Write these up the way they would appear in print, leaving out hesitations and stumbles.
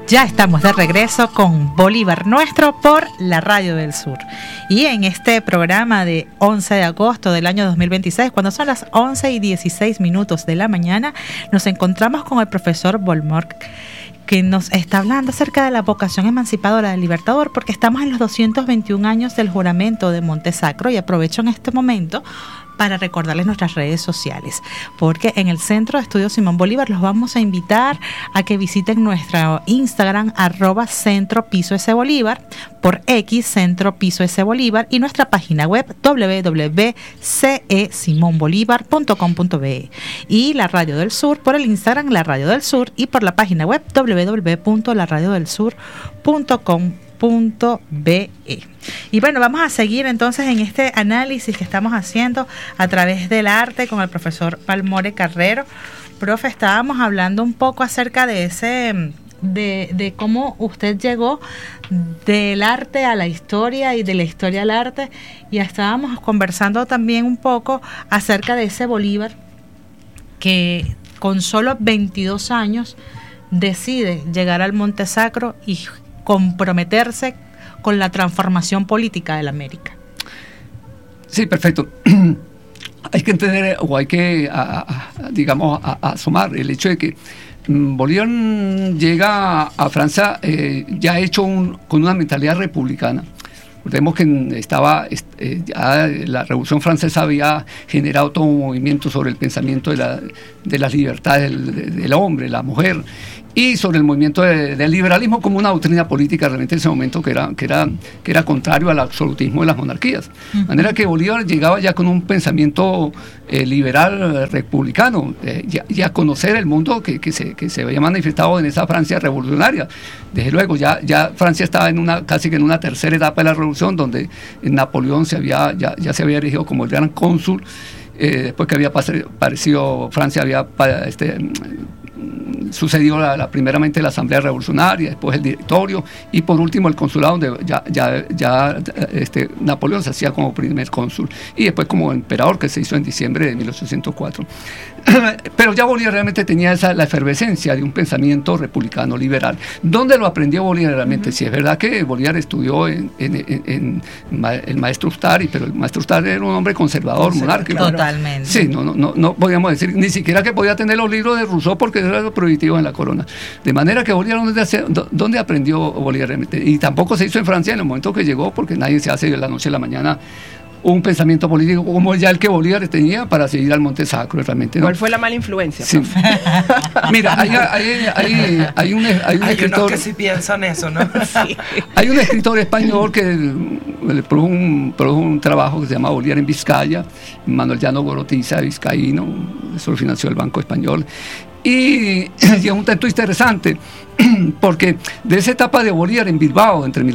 Ya estamos de regreso con Bolívar Nuestro por la Radio del Sur. Y en este programa de 11 de agosto del año 2026, cuando son las 11:16 de la mañana, nos encontramos con el profesor Volmor, que nos está hablando acerca de la vocación emancipadora del Libertador, porque estamos en los 221 años del juramento de Montesacro, y aprovecho en este momento para recordarles nuestras redes sociales, porque en el Centro de Estudios Simón Bolívar los vamos a invitar a que visiten nuestro Instagram @centro_piso_s_bolívar, por X centro_piso_s_bolívar, y nuestra página web www.cesimonbolivar.com.be, y la Radio del Sur por el Instagram La Radio del Sur, y por la página web www.laradioDelSur.com.be. Y bueno, vamos a seguir entonces en este análisis que estamos haciendo a través del arte con el profesor Palmore Carrero. Profe, estábamos hablando un poco acerca de de cómo usted llegó del arte a la historia y de la historia al arte, y estábamos conversando también un poco acerca de ese Bolívar que con solo 22 años decide llegar al Montesacro y comprometerse con la transformación política de la América. Sí, perfecto. Hay que entender, o hay que, asomar el hecho de que Bolívar llega a Francia ya hecho con una mentalidad republicana. Recordemos que ya la Revolución Francesa había generado todo un movimiento sobre el pensamiento de las libertades del hombre, la mujer, y sobre el movimiento del liberalismo como una doctrina política realmente en ese momento que era contrario al absolutismo de las monarquías. De manera que Bolívar llegaba ya con un pensamiento liberal republicano, y a conocer el mundo que se había manifestado en esa Francia revolucionaria. Desde luego, ya Francia estaba casi que en una tercera etapa de la revolución, donde Napoleón ya se había erigido como el gran cónsul. Después que había aparecido Francia, había sucedió primeramente la Asamblea Revolucionaria, después el directorio, y por último el consulado, donde ya Napoleón se hacía como primer cónsul, y después como emperador, que se hizo en diciembre de 1804. Pero ya Bolívar realmente tenía la efervescencia de un pensamiento republicano liberal. ¿Dónde lo aprendió Bolívar realmente? Sí, es verdad que Bolívar estudió en el maestro Ustari, pero el maestro Ustari era un hombre conservador, monárquico. Totalmente. Sí, no podíamos decir ni siquiera que podía tener los libros de Rousseau, porque era algo prohibitivo en la corona. De manera que Bolívar, ¿dónde aprendió Bolívar realmente? Y tampoco se hizo en Francia en el momento que llegó, porque nadie se hace de la noche a la mañana un pensamiento político como ya el que Bolívar tenía para seguir al Montesacro realmente, ¿no? ¿Cuál fue la mala influencia? Sí. Mira, hay un escritor... unos que sí piensan eso, ¿no? Sí. Hay un escritor español que produjo un trabajo que se llama Bolívar en Vizcaya, Manuel Llano Gorotiza, vizcaíno, eso lo financió el Banco Español. Y es un texto interesante, porque de esa etapa de Bolívar en Bilbao, entre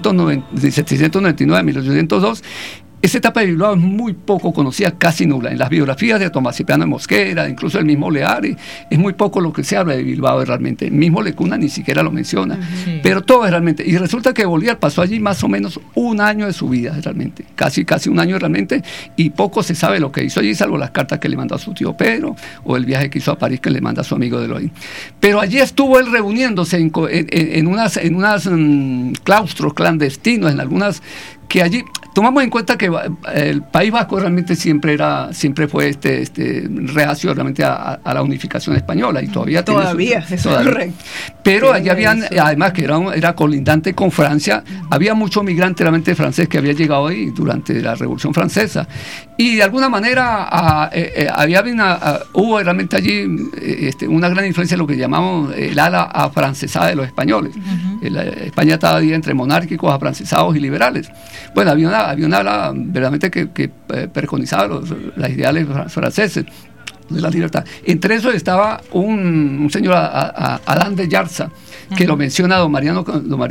1799 y 1802, esa etapa de Bilbao es muy poco conocida, casi nula. En las biografías de Tomás Cipriano de Mosquera, incluso el mismo Leari, es muy poco lo que se habla de Bilbao realmente. El mismo Lecuna ni siquiera lo menciona. Sí. Pero todo es realmente. Y resulta que Bolívar pasó allí más o menos un año de su vida realmente. Casi un año realmente. Y poco se sabe lo que hizo allí, salvo las cartas que le mandó a su tío Pedro, o el viaje que hizo a París que le manda a su amigo Deloy. Pero allí estuvo él reuniéndose en unas claustros clandestinos, en algunas que allí... Tomamos en cuenta que el País Vasco realmente siempre fue reacio realmente a la unificación española, y todavía es correcto. Pero allí habían, además que era colindante con Francia, había mucho migrante realmente francés que había llegado ahí durante la Revolución Francesa, y de alguna manera hubo realmente allí una gran influencia de lo que llamamos el ala afrancesada de los españoles. España estaba ahí entre monárquicos, afrancesados y liberales. Bueno, había una ala verdaderamente que preconizaba los ideales franceses de la libertad. Entre esos estaba un señor, Adán de Yarza, que lo menciona don Mariano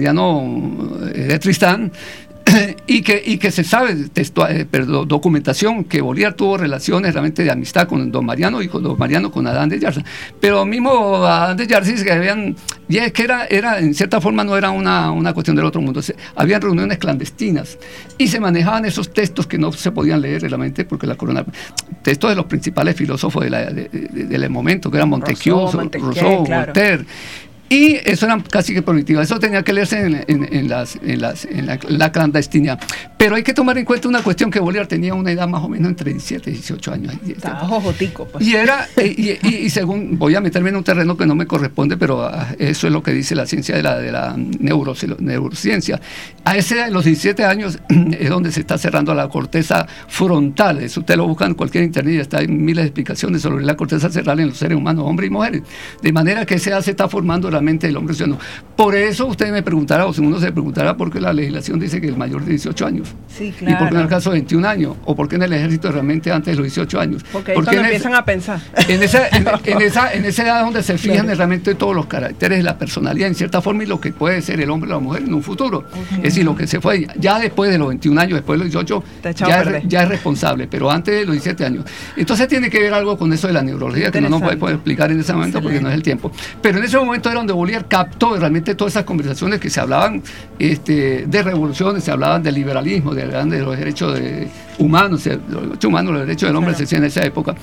de Tristán, y que se sabe documentación que Bolívar tuvo relaciones realmente de amistad con don Mariano, y con don Mariano con Adán de Yarza. Pero mismo Adán de Yarza dice que habían, y es que era en cierta forma no era una cuestión del otro mundo, habían reuniones clandestinas y se manejaban esos textos que no se podían leer realmente, porque la corona, textos de los principales filósofos del momento, que eran Montesquieu, Rousseau, claro, Voltaire. Y eso era casi que prohibitiva. Eso tenía que leerse en la clandestinidad. Pero hay que tomar en cuenta una cuestión, que Bolívar tenía una edad más o menos entre 17 y 18 años. Estaba jojotico, pues. Y según, voy a meterme en un terreno que no me corresponde, pero eso es lo que dice la ciencia de la neurociencia. A los 17 años es donde se está cerrando la corteza frontal. Eso usted lo busca en cualquier internet, está hay miles de explicaciones sobre la corteza cerebral en los seres humanos, hombres y mujeres. De manera que esa edad se está formando realmente el hombre ciudadano. Por eso usted me preguntará, o si uno se preguntará, por qué la legislación dice que el mayor de 18 años. Sí, claro. ¿Y por qué en el caso de 21 años? ¿O por qué en el ejército realmente antes de los 18 años? Porque ahí empiezan a pensar. En esa edad donde se fijan realmente todos los caracteres de la personalidad, en cierta forma, y lo que puede ser el hombre o la mujer en un futuro. Es decir, lo que se fue ya después de los 21 años, después de los 18, ya es responsable, pero antes de los 17 años. Entonces tiene que ver algo con eso de la neurología, que no nos puede explicar en ese momento porque no es el tiempo. Pero en ese momento era donde Bolívar captó realmente todas esas conversaciones que se hablaban de revoluciones, se hablaban del liberalismo, de los derechos humanos, los derechos del hombre se decían en esa época.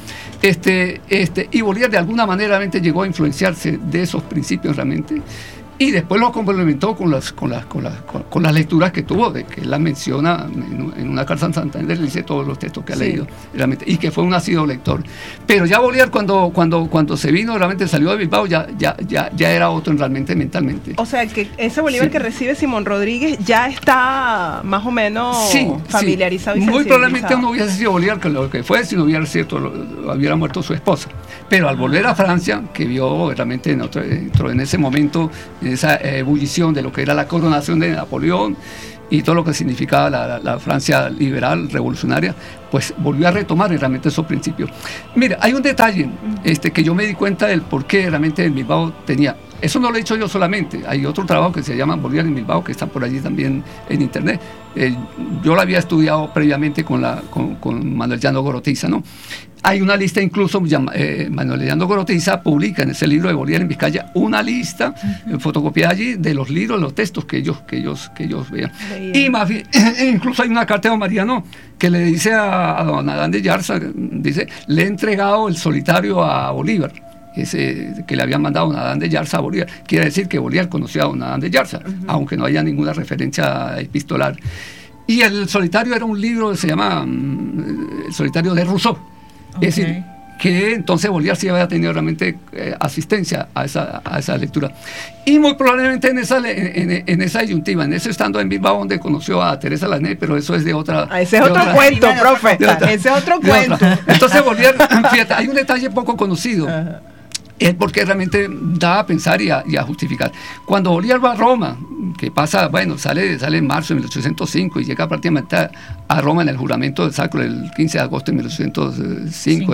Y Bolívar de alguna manera realmente llegó a influenciarse de esos principios realmente. Y después lo complementó con las lecturas que tuvo, de que él la menciona en una carta en Santander, le dice todos los textos que ha leído, realmente, y que fue un ácido lector. Pero ya Bolívar cuando se vino, realmente salió de Bilbao, ya era otro realmente mentalmente. O sea, que ese Bolívar que recibe Simón Rodríguez ya está más o menos familiarizado y muy probablemente no hubiese sido Bolívar que lo que fue, si no hubiera muerto su esposa. Pero al volver a Francia, que vio realmente entró en ese momento, esa ebullición de lo que era la coronación de Napoleón y todo lo que significaba la Francia liberal, revolucionaria, pues volvió a retomar realmente esos principios. Mira, hay un detalle que yo me di cuenta del por qué realmente en Bilbao tenía. Eso no lo he hecho yo solamente. Hay otro trabajo que se llama Bolívar en Bilbao, que está por allí también en internet. Yo lo había estudiado previamente con Manuel Llano Gorotiza, ¿no? Hay una lista incluso, Manuel Llano Gorotiza publica en ese libro de Bolívar en Vizcaya una lista fotocopiada allí de los libros, los textos que ellos vean. Y más bien, incluso hay una carta de don Mariano que le dice a don Adán de Yarza, dice, le he entregado el solitario a Bolívar. Ese que le habían mandado a don Adán de Yarza a Bolívar. Quiere decir que Bolívar conoció a don Adán de Yarza, aunque no haya ninguna referencia epistolar. Y el solitario era un libro que se llama El solitario de Rousseau. Es decir, que entonces Bolívar sí había tenido realmente asistencia a esa lectura. Y muy probablemente en esa disyuntiva, en ese estando en Bilbao, donde conoció a Teresa Lané, pero eso es de otra... Ese es otro cuento, profe. Ese es otro cuento. Entonces Bolívar, fíjate, hay un detalle poco conocido. Es porque realmente da a pensar y a justificar. Cuando Bolívar va a Roma, que pasa, sale en marzo de 1805 y llega prácticamente a Roma en el juramento del Sacro el 15 de agosto de 1805.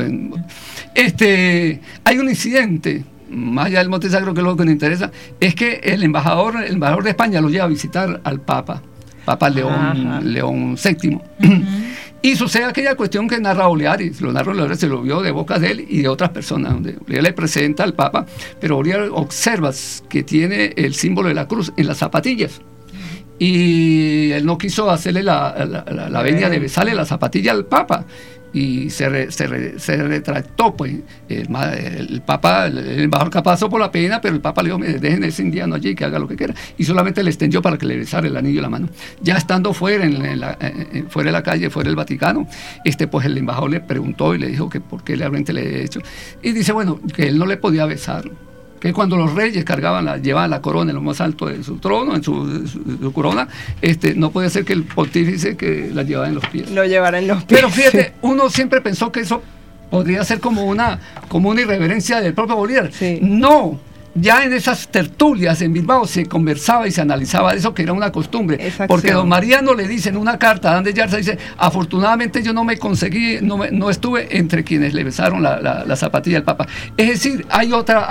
Hay un incidente, más allá del Monte Sacro, que es lo que nos interesa, es que el embajador de España lo lleva a visitar al Papa León VII. Y sucede aquella cuestión que narra Olearis, se lo vio de boca de él y de otras personas, donde Bolívar le presenta al Papa, pero Bolívar observa que tiene el símbolo de la cruz en las zapatillas. Y él no quiso hacerle la venia de besarle la zapatilla al Papa. Y se retractó, pues. El Papa, el embajador pasó por la pena, pero el Papa le dijo, dejen ese indiano allí, que haga lo que quiera. Y solamente le extendió para que le besara el anillo y la mano. Ya estando fuera de la calle, fuera del Vaticano, pues el embajador le preguntó y le dijo que por qué realmente le había hecho. Y dice, que él no le podía besar. Que cuando los reyes llevaban la corona en lo más alto de su trono, en su corona, no puede ser que el pontífice que la llevara en los pies. Lo llevara en los pies. Pero fíjate, uno siempre pensó que eso podría ser como una irreverencia del propio Bolívar. Sí. No. Ya en esas tertulias en Bilbao se conversaba y se analizaba de eso, que era una costumbre. Porque don Mariano le dice en una carta a Adán de Yarza, dice, afortunadamente yo no estuve entre quienes le besaron la zapatilla al Papa. Es decir, hay otra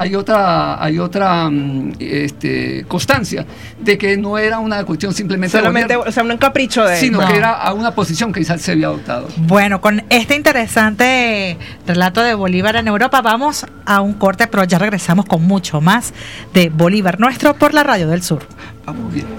constancia de que no era una cuestión simplemente solamente, o sea, un capricho de él, sino que era a una posición que quizás se había adoptado. Bueno, con este interesante relato de Bolívar en Europa, vamos a un corte, pero ya regresamos con mucho más de Bolívar Nuestro por la Radio del Sur. Vamos bien.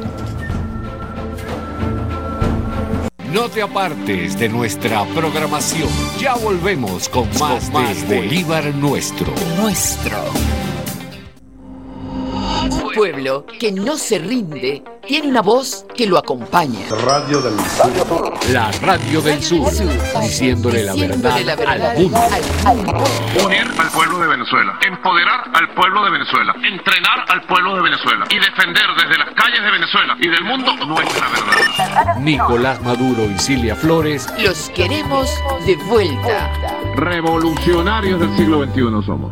No te apartes de nuestra programación. Ya volvemos con más de Bolívar Nuestro. pueblo que no se rinde tiene una voz que lo acompaña. Radio del Sur. La Radio del Sur, diciéndole la verdad al mundo. Unir al pueblo de Venezuela, empoderar al pueblo de Venezuela, entrenar al pueblo de Venezuela y defender desde las calles de Venezuela y del mundo nuestra verdad. Nicolás Maduro y Cilia Flores. Los queremos de vuelta. Revolucionarios del siglo XXI somos.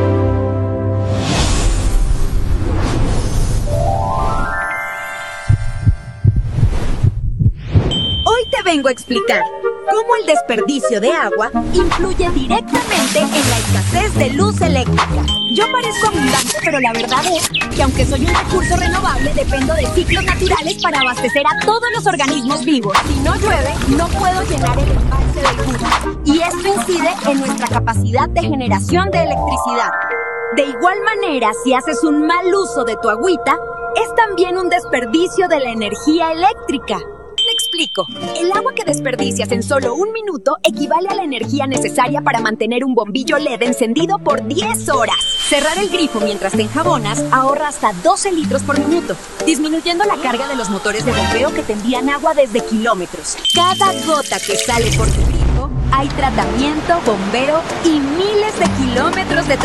Hoy te vengo a explicar cómo el desperdicio de agua influye directamente en la escasez de luz eléctrica. Yo parezco abundante, pero la verdad es que aunque soy un recurso renovable, dependo de ciclos naturales para abastecer a todos los organismos vivos. Si no llueve, no puedo llenar el embalse del Cuna. Y esto incide en nuestra capacidad de generación de electricidad. De igual manera, si haces un mal uso de tu agüita, es también un desperdicio de la energía eléctrica. Te explico. El agua que desperdicias en solo 1 minuto equivale a la energía necesaria para mantener un bombillo LED encendido por 10 horas. Cerrar el grifo mientras te enjabonas ahorra hasta 12 litros por minuto, disminuyendo la carga de los motores de bombeo que te envían agua desde kilómetros. Cada gota que sale por tu grifo, hay tratamiento, bombeo y miles de kilómetros de